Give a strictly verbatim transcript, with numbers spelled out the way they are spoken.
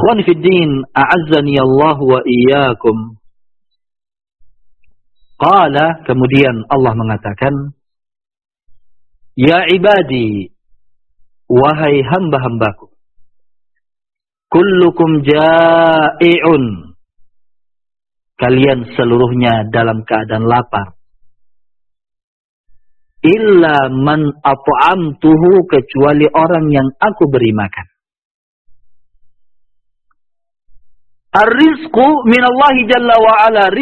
Ikhwani fid din, a'azzani Allah wa iyyakum. Qala, kemudian Allah mengatakan, ya ibadi, wahai hamba-hambaku, kullukum ja'i'un, kalian seluruhnya dalam keadaan lapar. Illa man at'amtuhu, kecuali orang yang aku beri makan. Ar-rizqu minallahi jalla wa ala.